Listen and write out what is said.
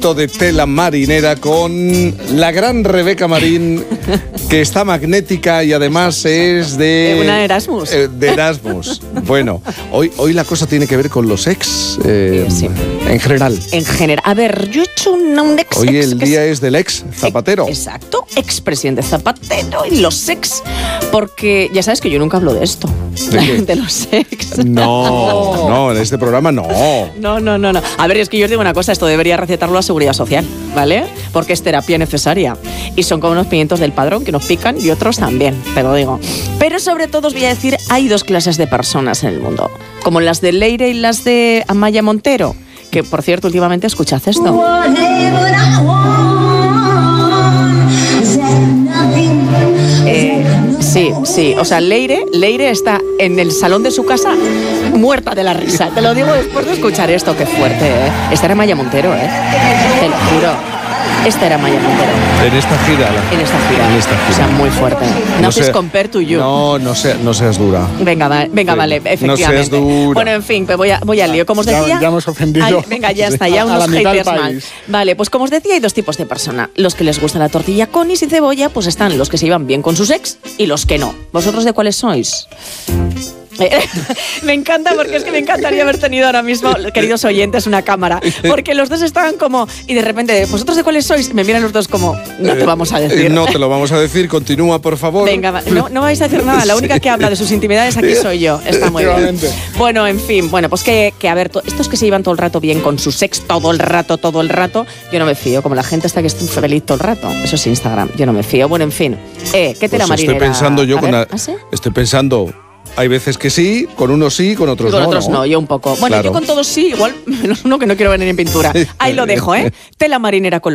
poquito de tela marinera con la gran Rebeca Marín, que está magnética y además es de... Una Erasmus. De Erasmus. Bueno, hoy la cosa tiene que ver con los ex, Sí. en general. En general. A ver, yo he hecho un ex... Hoy el día es del ex Zapatero. Exacto, expresidente Zapatero y los ex. Porque ya sabes que yo nunca hablo de esto. ¿De qué? De los ex. No, en este programa no. No. A ver, es que yo os digo una cosa, esto debería recetarlo la Seguridad Social, ¿vale? Porque es terapia necesaria. Y son como unos pimientos del padrón que nos pican y otros también, te lo digo. Pero sobre todo os voy a decir, hay dos clases de personas en el mundo. Como las de Leire y las de Amaya Montero. Que, por cierto, últimamente escuchad esto. Sí, o sea, Leire está en el salón de su casa muerta de la risa. Te lo digo después de escuchar esto, qué fuerte, ¿eh? Esta era Amaya Montero, ¿eh? Te lo juro. Esta era Amaya Montero. En esta gira. En esta gira. O sea, muy fuerte. Nothing's compare to you. No seas dura. Venga, vale, efectivamente. No seas dura. Bueno, en fin, pues voy al lío. Como os decía... Ya hemos ofendido. Ay, venga, ya está, ya unos haters mal. País. Vale, pues como os decía, hay dos tipos de persona. Los que les gusta la tortilla con y sin cebolla, pues están los que se llevan bien con sus ex y los que no. ¿Vosotros de cuáles sois? Me encanta, porque es que me encantaría haber tenido ahora mismo, queridos oyentes, una cámara, porque los dos estaban como, y de repente, ¿vosotros de cuáles sois? Me miran los dos como, no te vamos a decir. No te lo vamos a decir, continúa, por favor. Venga, no vais a decir nada, la única que habla de sus intimidades aquí soy yo. Está muy bien. Bueno, en fin, pues que a ver, estos que se llevan todo el rato bien con su sex, todo el rato, yo no me fío, como la gente está que está feliz todo el rato. Eso es Instagram, yo no me fío. Bueno, en fin, ¿qué tela marinera? Estoy pensando yo ¿Sí? Estoy pensando... Hay veces que sí, con unos sí, con otros no. no. Con otros no, yo un poco. Bueno, claro. Yo con todos sí, igual menos uno que no quiero venir en pintura. Ahí lo dejo, ¿eh? Tela marinera con